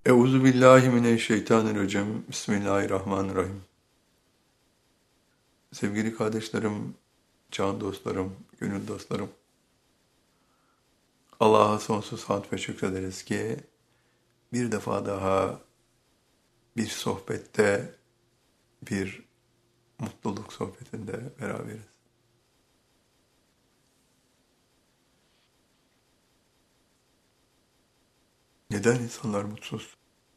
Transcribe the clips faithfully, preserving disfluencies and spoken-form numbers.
Euzu billahi mineşşeytanirracim. Bismillahirrahmanirrahim. Sevgili kardeşlerim, can dostlarım, gönül dostlarım. Allah'a sonsuz hamd ve şükrederiz ki bir defa daha bir sohbette, bir mutluluk sohbetinde beraberiz. Neden insanlar mutsuz?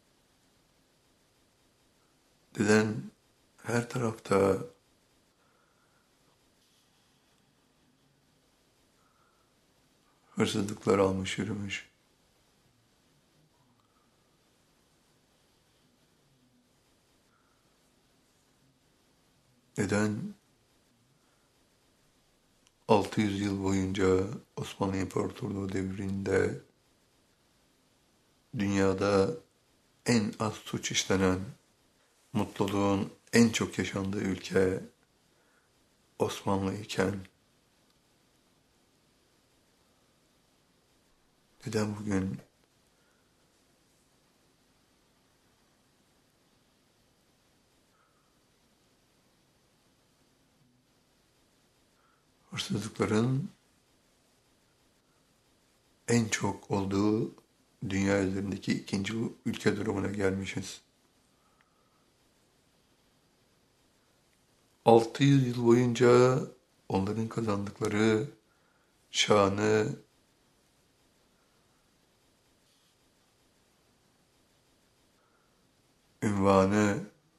Neden her tarafta hırsızlıklar almış yürümüş? Neden altı yüz yıl boyunca Osmanlı İmparatorluğu devrinde dünyada en az suç işlenen, mutluluğun en çok yaşandığı ülke Osmanlı iken neden bugün hırsızlıkların en çok olduğu dünya üzerindeki ikinci ülke durumuna gelmişiz? altı yüz yıl boyunca onların kazandıkları şanı, ünvanı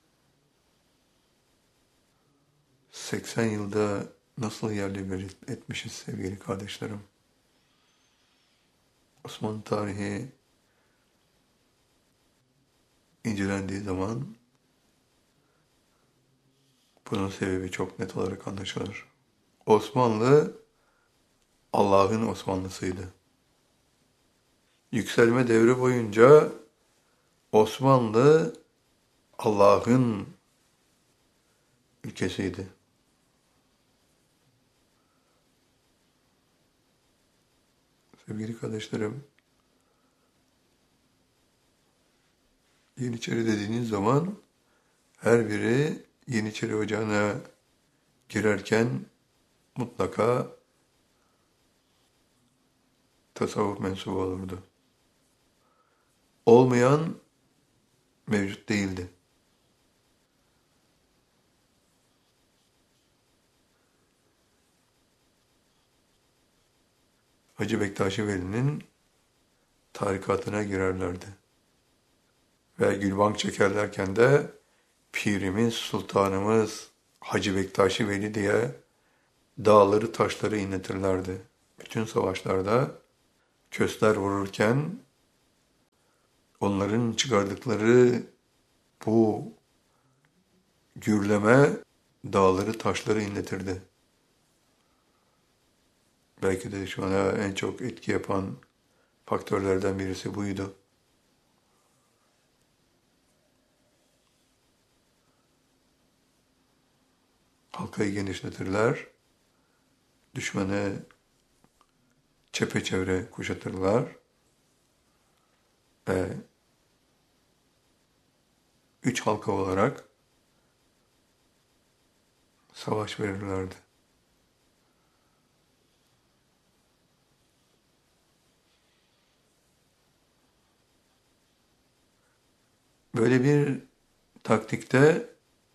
seksen yılda nasıl yerle bir etmişiz sevgili kardeşlerim? Osmanlı tarihi incelendiği zaman bunun sebebi çok net olarak anlaşılır. Osmanlı Allah'ın Osmanlısıydı. Yükselme devri boyunca Osmanlı Allah'ın ülkesiydi. Sevgili kardeşlerim, Yeniçeri dediğiniz zaman her biri Yeniçeri Ocağı'na girerken mutlaka tasavvuf mensubu olurdu. Olmayan mevcut değildi. Hacı Bektaşi Veli'nin tarikatına girerlerdi. Ve gülbank çekerlerken de Pirimiz, Sultanımız Hacı Bektaşi Veli diye dağları taşları inletirlerdi. Bütün savaşlarda kösler vururken onların çıkardıkları bu gürleme dağları taşları inletirdi. Belki de şu ana en çok etki yapan faktörlerden birisi buydu. Halkayı genişletirler, düşmanı çepeçevre kuşatırlar ve üç halka olarak savaş verirlerdi. Böyle bir taktikte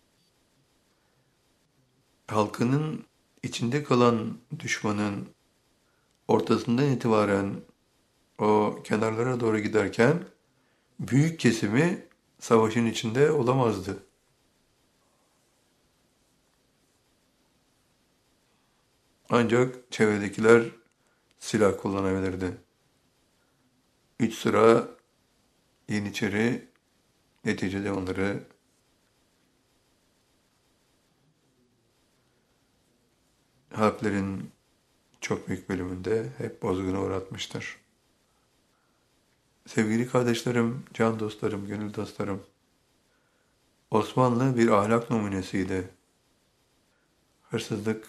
halkının içinde kalan düşmanın ortasından itibaren o kenarlara doğru giderken büyük kesimi savaşın içinde olamazdı. Ancak çevredekiler silah kullanabilirdi. Üç sıra Yeniçeri neticede onları harplerin çok büyük bölümünde hep bozguna uğratmıştır. Sevgili kardeşlerim, can dostlarım, gönül dostlarım, Osmanlı bir ahlak numunesiydi. Hırsızlık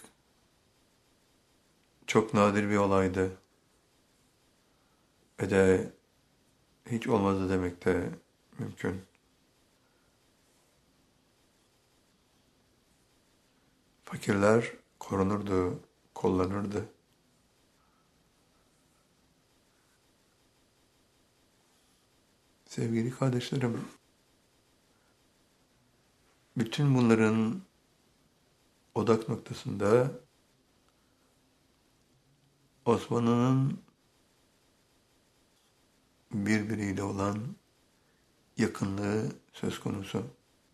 çok nadir bir olaydı. Ve de hiç olmadı demekte mümkün. Fakirler korunurdu, kollanırdı. Sevgili kardeşlerim, bütün bunların odak noktasında Osmanlı'nın birbiriyle olan yakınlığı söz konusu.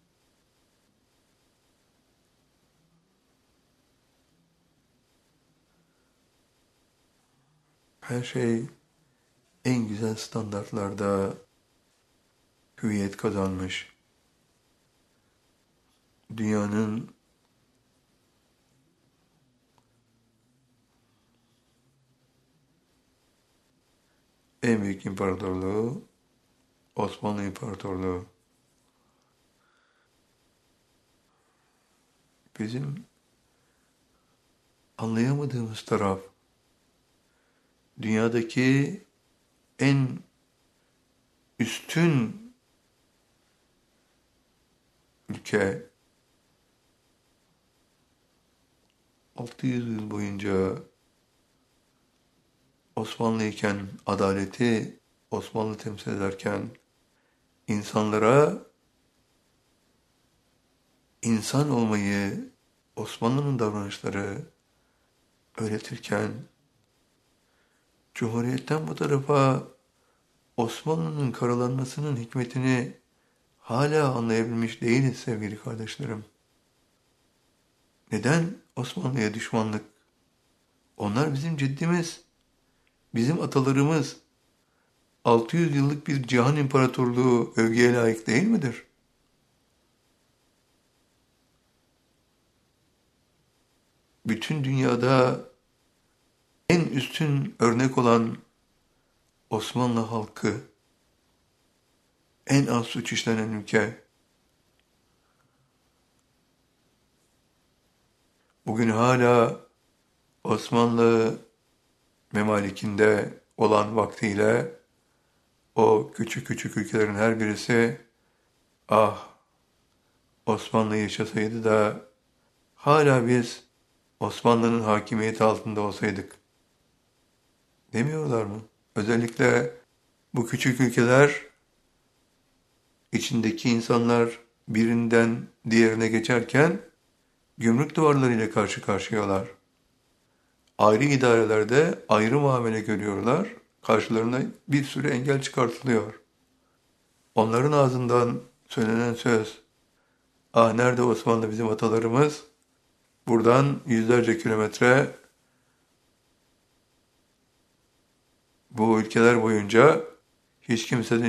Her şey en güzel standartlarda hüviyet kazanmış. Dünyanın en büyük imparatorluğu Osmanlı İmparatorluğu. Bizim anlayamadığımız taraf, dünyadaki en üstün ülke altı yüz yıl boyunca Osmanlı iken, adaleti Osmanlı temsil ederken, insanlara insan olmayı Osmanlı'nın davranışları öğretirken, Cumhuriyet'ten bu tarafa Osmanlı'nın karalanmasının hikmetini hala anlayabilmiş değiliz sevgili kardeşlerim. Neden Osmanlı'ya düşmanlık? Onlar bizim ciddimiz, bizim atalarımız. altı yüz yıllık bir cihan imparatorluğu övgüye layık değil midir? Bütün dünyada en üstün örnek olan Osmanlı halkı, en az suç işlenen ülke, bugün hala Osmanlı memalikinde olan vaktiyle o küçük küçük ülkelerin her birisi, ah Osmanlı yaşasaydı da hala biz Osmanlı'nın hakimiyeti altında olsaydık demiyorlar mı? Özellikle bu küçük ülkeler içindeki insanlar birinden diğerine geçerken gümrük duvarlarıyla karşı karşıyalar. Ayrı idarelerde ayrı muamele görüyorlar. Karşılarına bir sürü engel çıkartılıyor. Onların ağzından söylenen söz, ah nerede Osmanlı bizim atalarımız? Buradan yüzlerce kilometre bu ülkeler boyunca hiç kimsenin